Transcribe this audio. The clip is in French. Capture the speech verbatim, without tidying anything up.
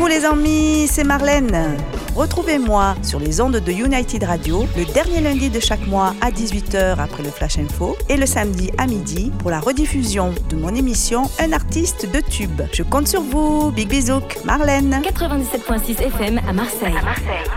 Coucou les amis, c'est Marlène. Retrouvez-moi sur les ondes de United Radio le dernier lundi de chaque mois à dix-huit heures après le Flash Info et le samedi à midi pour la rediffusion de mon émission Un artiste de tube. Je compte sur vous. Big bisous, Marlène. quatre-vingt-dix-sept virgule six F M à Marseille. À Marseille.